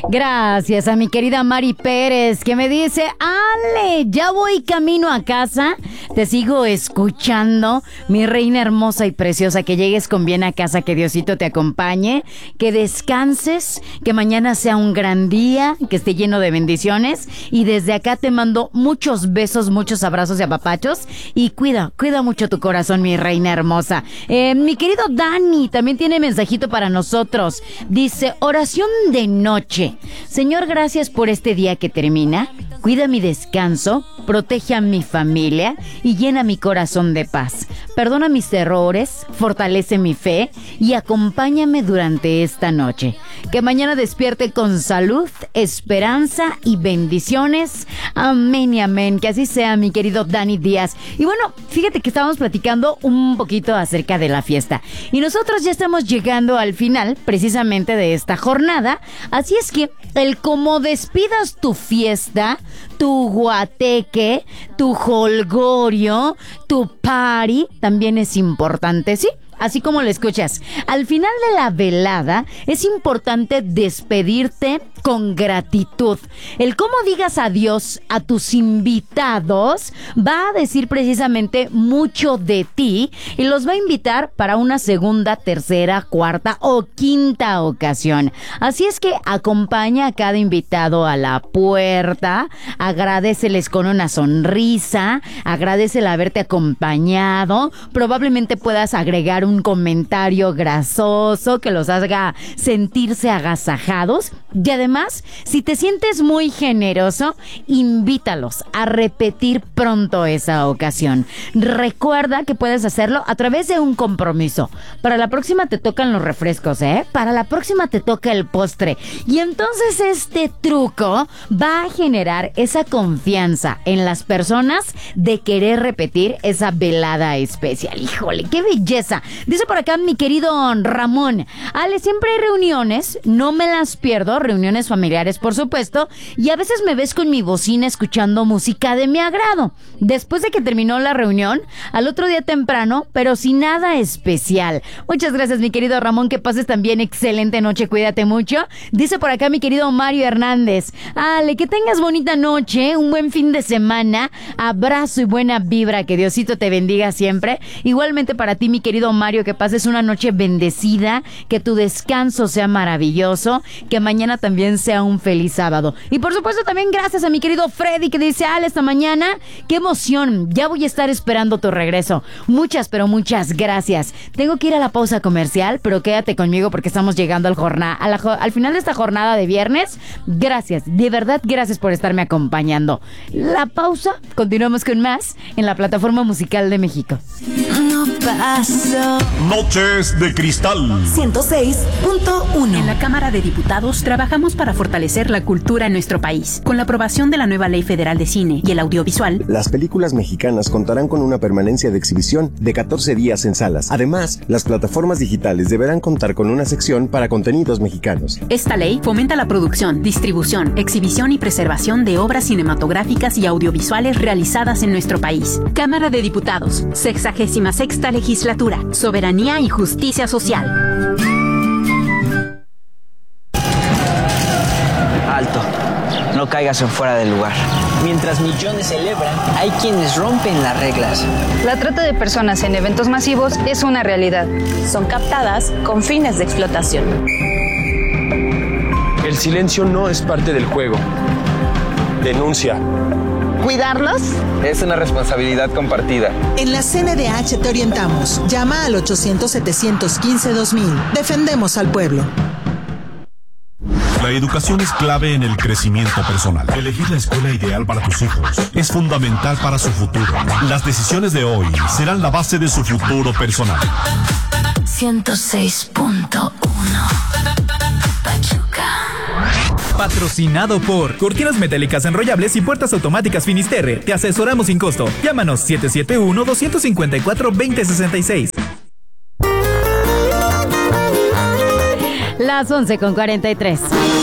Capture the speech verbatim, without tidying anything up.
Gracias a mi querida Mari Pérez, que me dice: Ale, ya voy camino a casa. Te sigo escuchando, mi reina hermosa y preciosa. Que llegues con bien a casa, que Diosito te acompañe, que descanses, que mañana sea un gran día, que esté lleno de bendiciones. Y desde acá te mando muchos besos, muchos abrazos y apapachos. Y cuida, cuida mucho tu corazón, mi reina hermosa. Eh, mi querido Dani también tiene mensajito para nosotros. Dice: oración de noche. Señor, gracias por este día que termina. Cuida mi descanso, protege a mi familia y llena mi corazón de paz. Perdona mis errores, fortalece mi fe y acompáñame durante esta noche. Que mañana despierte con salud, esperanza y bendiciones. Amén y amén. Que así sea, mi querido Dani Díaz. Y bueno, fíjate que estábamos platicando un poquito acerca de la fiesta. Y nosotros ya estamos llegando al final precisamente de esta jornada. Así es que el cómo despidas tu fiesta, tu guateque, tu jolgorio, tu party, también es importante, ¿sí? Así como lo escuchas, al final de la velada es importante despedirte con gratitud. El cómo digas adiós a tus invitados va a decir precisamente mucho de ti y los va a invitar para una segunda, tercera, cuarta o quinta ocasión. Así es que acompaña a cada invitado a la puerta, agradéceles con una sonrisa, agradécele haberte acompañado, probablemente puedas agregar un comentario grasoso que los haga sentirse agasajados. Y además, si te sientes muy generoso, invítalos a repetir pronto esa ocasión. Recuerda que puedes hacerlo a través de un compromiso. Para la próxima te tocan los refrescos, ¿eh? Para la próxima te toca el postre. Y entonces este truco va a generar esa confianza en las personas de querer repetir esa velada especial. ¡Híjole, qué belleza! Dice por acá mi querido Ramón: Ale, siempre hay reuniones, no me las pierdo, reuniones familiares por supuesto, y a veces me ves con mi bocina escuchando música de mi agrado. Después de que terminó la reunión, al otro día temprano, pero sin nada especial. Muchas gracias, mi querido Ramón, que pases también excelente noche, cuídate mucho. Dice por acá mi querido Mario Hernández: Ale, que tengas bonita noche, un buen fin de semana, abrazo y buena vibra, que Diosito te bendiga siempre. Igualmente para ti, mi querido Mario, que pases una noche bendecida, que tu descanso sea maravilloso, que mañana también sea un feliz sábado. Y por supuesto también gracias a mi querido Freddy, que dice: Ale, esta mañana, qué emoción, ya voy a estar esperando tu regreso. Muchas, pero muchas gracias. Tengo que ir a la pausa comercial, pero quédate conmigo porque estamos llegando al, jornada, a la, al final de esta jornada de viernes. Gracias, de verdad, gracias por estarme acompañando. La pausa, continuamos con más en la plataforma musical de México. No paso. Noches de Cristal ciento seis punto uno. En la Cámara de Diputados trabajamos para fortalecer la cultura en nuestro país. Con la aprobación de la nueva Ley Federal de Cine y el Audiovisual, las películas mexicanas contarán con una permanencia de exhibición de catorce días en salas. Además, las plataformas digitales deberán contar con una sección para contenidos mexicanos. Esta ley fomenta la producción, distribución, exhibición y preservación de obras cinematográficas y audiovisuales realizadas en nuestro país. Cámara de Diputados, sexagésima sexta legislatura, soberanía y justicia social. Alto, no caigas en fuera del lugar. Mientras millones celebran, hay quienes rompen las reglas. La trata de personas en eventos masivos es una realidad. Son captadas con fines de explotación. El silencio no es parte del juego. Denuncia. ¿Cuidarlos? Es una responsabilidad compartida. En la C N D H te orientamos. Llama al ochocientos, setecientos quince, dos mil. Defendemos al pueblo. La educación es clave en el crecimiento personal. Elegir la escuela ideal para tus hijos es fundamental para su futuro. Las decisiones de hoy serán la base de su futuro personal. ciento seis punto uno. Pachuca. Patrocinado por Cortinas Metálicas Enrollables y Puertas Automáticas Finisterre. Te asesoramos sin costo. Llámanos siete siete uno, dos cinco cuatro, dos cero seis seis. Las once con cuarenta y tres.